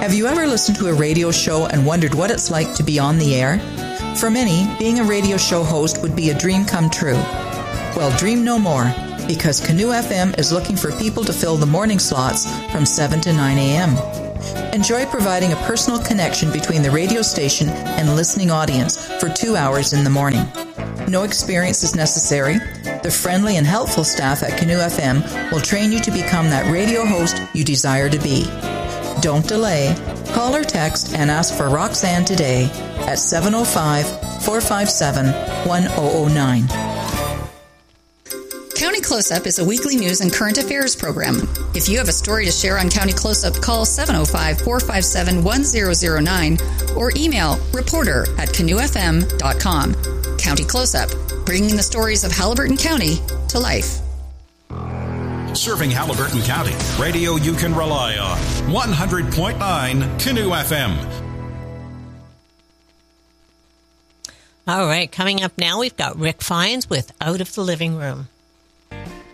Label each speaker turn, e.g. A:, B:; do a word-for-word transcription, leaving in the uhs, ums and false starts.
A: Have you ever listened to a radio show and wondered what it's like to be on the air? For many, being a radio show host would be a dream come true. Well, dream no more, because Canoe F M is looking for people to fill the morning slots from seven to nine a.m. Enjoy providing a personal connection between the radio station and listening audience for two hours in the morning. No experience is necessary. The friendly and helpful staff at Canoe F M will train you to become that radio host you desire to be. Don't delay. Call or text and ask for Roxanne today at seven oh five, four five seven, one oh oh nine.
B: County Close-Up is a weekly news and current affairs program. If you have a story to share on County Close-Up, call seven oh five, four five seven, one oh oh nine or email reporter at canoe f m dot com. County Close-Up, bringing the stories of Haliburton County to life.
C: Serving Haliburton County, radio you can rely on. one hundred point nine Canoe F M.
D: All right, coming up now, we've got Rick Fines with Out of the Living Room.